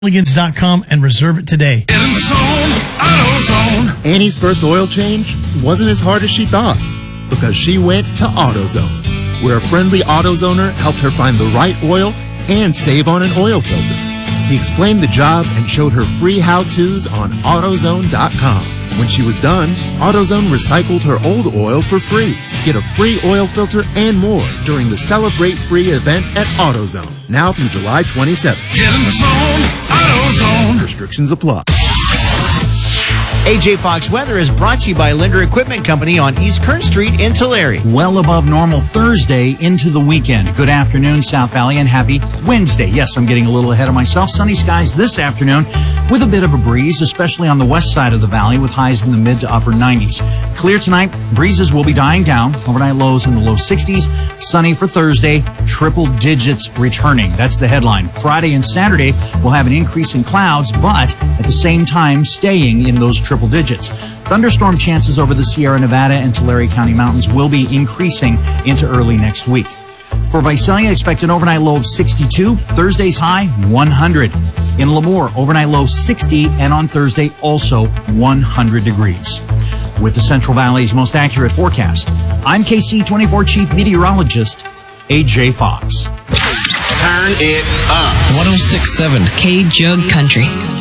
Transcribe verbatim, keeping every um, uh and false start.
Hooligans dot com and reserve it today. Get in the zone, AutoZone. Annie's first oil change wasn't as hard as she thought because she went to AutoZone, where a friendly AutoZoner helped her find the right oil and save on an oil filter. He explained the job and showed her free how-tos on AutoZone dot com. When she was done, AutoZone recycled her old oil for free. Get a free oil filter and more during the Celebrate Free event at AutoZone, now through July twenty-seventh. Get in the zone, AutoZone. Restrictions apply. A J Fox Weather is brought to you by Linder Equipment Company on East Kern Street in Tulare. Well above normal Thursday into the weekend. Good afternoon, South Valley, and happy Wednesday. Yes, I'm getting a little ahead of myself. Sunny skies this afternoon with a bit of a breeze, especially on the west side of the valley with highs in the mid to upper nineties. Clear tonight. Breezes will be dying down. Overnight lows in the low sixties. Sunny for Thursday. Triple digits returning. That's the headline. Friday and Saturday will have an increase in clouds, but at the same time staying in those triple digits. Thunderstorm chances over the Sierra Nevada and Tulare County mountains will be increasing into early next week. For Visalia, expect an overnight low of sixty-two. Thursday's high, one hundred. In Lemoore, overnight low sixty, and on Thursday also one hundred degrees. With the Central Valley's most accurate forecast, I'm K C twenty-four Chief Meteorologist A J Fox. Turn it up. one oh six point seven K Jug Country.